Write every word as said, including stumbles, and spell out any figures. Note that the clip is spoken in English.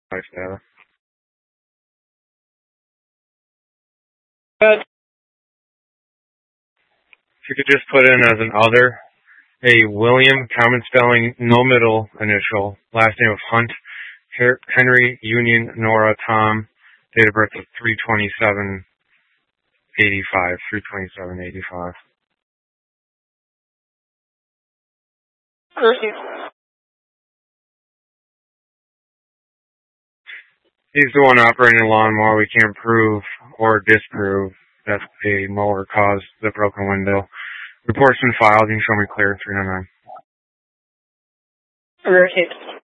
Life data. But If you could just put in as an other a William, common spelling, no middle initial, last name of Hunt, Henry, Union, Nora, Tom, date of birth of three twenty-seven eighty-five, three twenty-seven eighty-five. He's the one operating a lawnmower. We can't prove or disprove that a mower caused the broken window. Report's been filed. You can show me clear, three oh nine. Right.